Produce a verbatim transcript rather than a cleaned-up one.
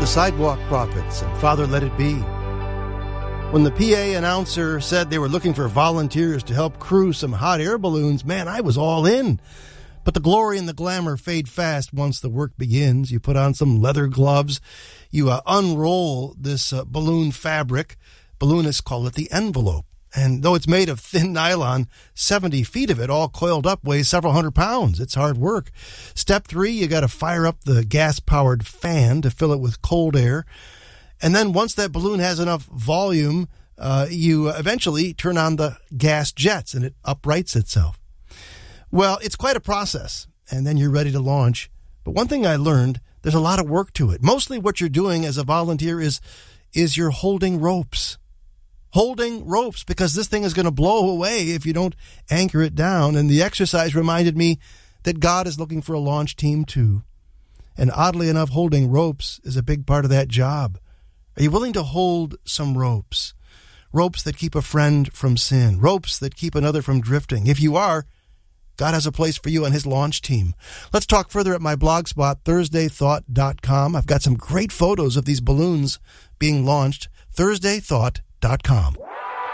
the Sidewalk Prophets and Father Let It Be. When the P A announcer said they were looking for volunteers to help crew some hot air balloons, man, I was all in. But the glory and the glamour fade fast once the work begins. You put on some leather gloves. You uh, unroll this uh, balloon fabric. Balloonists call it the envelope. And though it's made of thin nylon, seventy feet of it all coiled up weighs several hundred pounds. It's hard work. Step three, you got to fire up the gas-powered fan to fill it with cold air. And then once that balloon has enough volume, uh, you eventually turn on the gas jets and it uprights itself. Well, it's quite a process, and then you're ready to launch. But one thing I learned, there's a lot of work to it. Mostly what you're doing as a volunteer is, is you're holding ropes. Holding ropes, because this thing is going to blow away if you don't anchor it down. And the exercise reminded me that God is looking for a launch team too. And oddly enough, holding ropes is a big part of that job. Are you willing to hold some ropes? Ropes that keep a friend from sin. Ropes that keep another from drifting. If you are, God has a place for you on his launch team. Let's talk further at my blog spot, thursday thought dot com. I've got some great photos of these balloons being launched. thursday thought dot com.